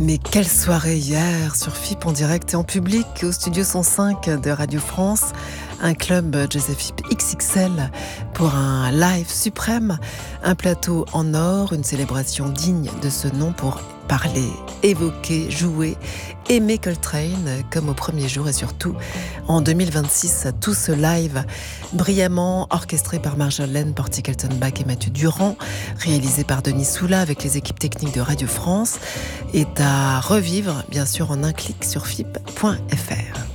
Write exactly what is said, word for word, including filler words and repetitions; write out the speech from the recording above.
Mais quelle soirée hier sur F I P en direct et en public au studio cent cinq de Radio France, un club Joseph X X L pour un live suprême, un plateau en or, une célébration digne de ce nom pour parler, évoquer, jouer, aimer Coltrane comme au premier jour et surtout en deux mille vingt-six, tout ce live brillamment orchestré par Marjolaine Portier-Kaltenbach et Mathieu Durand, réalisé par Denis Soula avec les équipes techniques de Radio France, est à revivre bien sûr en un clic sur F I P point F R.